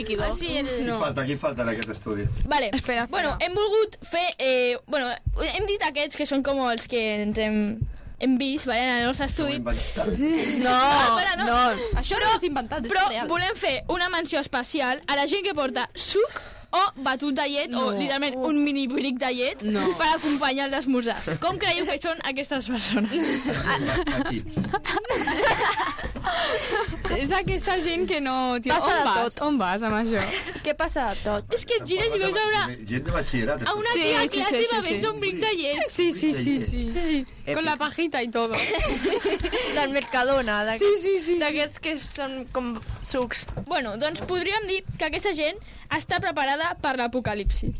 Qui falta en aquest estudi? Vale, espera. Bueno, hem volgut fer... hem dit aquests que són com els que ens hem vist, vale, en el nostre estudi. No, això no és inventat, és però real. volem fer una menció especial a la gent que porta suc o batut de llet, o literalment un mini bric de llet, per acompanyar els esmorzars. Com creieu que són aquestes persones? És aquesta gent que no... Tio, on vas amb això? Què passa de tot? És que et gires i veus gent de batxillerat. a una tia a classe bevent un bric de llet. Sí. Con la pajita y todo. Del Mercadona, d'aquests que són com sucs. Bueno, doncs podríem dir que aquesta gent està preparada per l'apocalipsi.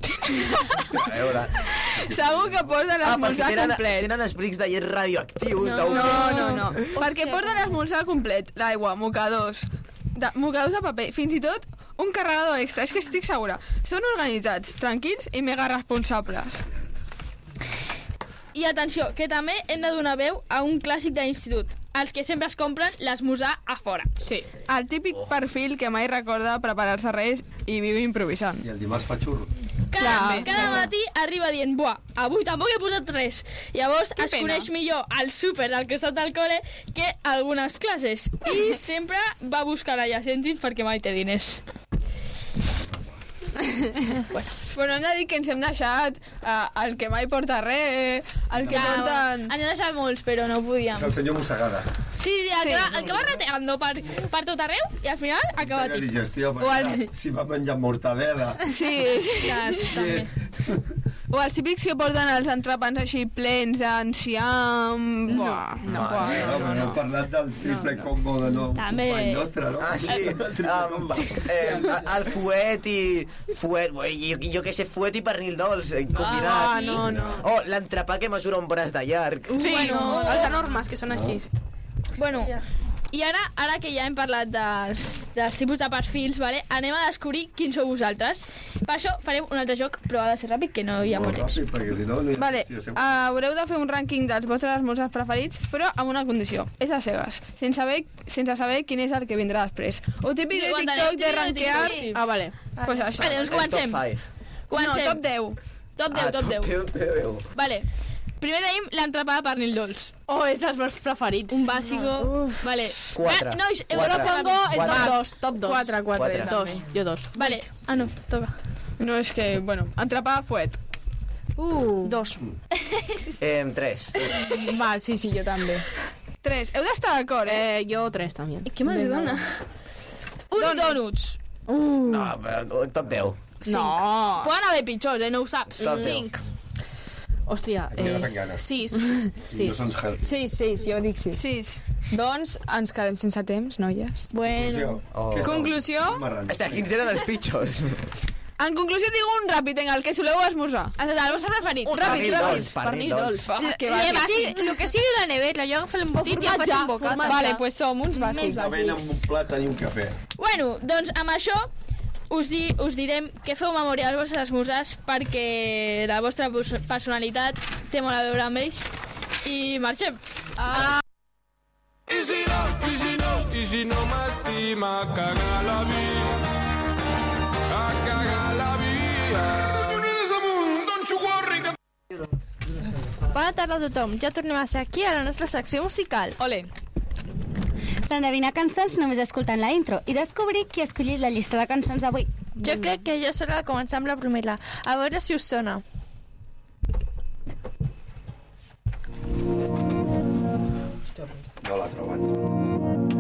Segur que porten l'esmorzar complet. Tenen els brics de llet radioactius. No. Perquè porten l'esmorzar complet. L'aigua, mocadors de paper, fins i tot un carregador extra. És que estic segura. Són organitzats, tranquils i mega responsables. I atenció, que també hem de donar veu a un clàssic de l'institut, els que sempre es compren l'esmorzar a fora. Sí. El típic perfil que mai recorda preparar-se res i viu improvisant. I el dimarts fa xurro. Cada matí arriba dient, buah, avui tampoc he posat res. Llavors es coneix millor al súper del costat del col·le que algunes classes. I sempre va a buscar allà cèntims perquè mai té diners. Bueno, hem de dir que ens hem deixat el que mai porta res, el que porten... Ens hem deixat molts, però no podíem. És el senyor Mossegada. Sí, el que va rateando per tot arreu i al final acaba tip. Digestió, si va menjar mortadela. Sí. També. O els típics que porten els entrepans així plens d'enciam... No. Hem parlat del triple combo de nou. També. Company nostre, no? Ah, sí. El fuet i... Jo què sé, fuet i pernil dolç combinat. No. O l'entrepà que mesura un braç de llarg. Sí, els enormes, que són així. Bueno, i ara que ja hem parlat dels tipus de perfils, vale, anem a descobrir quins sou vosaltres. Per això farem un altre joc, però ha de ser ràpid, que no hi ha molt temps. Ràpid, perquè si no hi ha vale, haureu de fer un rànquing dels vostres esmorzars preferits, però amb una condició, és a cegues, sense saber quin és el que vindrà després. O típic de TikTok de ranquear... Ah, vale. Pues això. Vale, doncs comencem. No, top 10. Top 10. Vale. Primer tenim l'entrepà de pernil dolç. Oh, és dels meus preferits. Un bàsico. Vale. 4. Nois, Fongo és top 2. 4. 2. Jo 2. Vale. Ah, no, toca. No, és que, bueno, entrepà fuet. 2. 3. Val, sí, jo també. 3. Heu d'estar d'acord, Jo 3 també. Què més dona? Uns donuts. No, però top 10. 5. No. Poden haver pitjors, no ho saps. Top 10. 5. Hòstia, Em quedes amb ganes. 6. No són healthy. Sí, jo dic 6. 6. Doncs ens quedem sense temps, noies. Bueno. Conclusió? Espera, quins eren els pitjors? En conclusió, dic un ràpid en el que soleu esmorzar. El vostre preferit. Ràpid. Pernil dolç. El que sigui de la nevera, jo agafo l'embotit i em faig un bocat. Vale, pues som uns bàsics. També amb un plat i un cafè. Bueno, doncs amb això us direm que feu memòria dels vostres esmorzars perquè la vostra personalitat té molt a veure amb ells i marxem. I si no m'estima, cagar la vida. A cagar la vida. Collonines amunt, Don Xuguarri, que... Bona tarda a tothom, ja tornem a ser aquí a la nostra secció musical. Ole. Endevinar cançons només escoltant la intro i descobrir qui ha escollit la llista de cançons d'avui. Jo crec que jo serà de començar amb la primera. A veure si us sona. No l'ha trobat.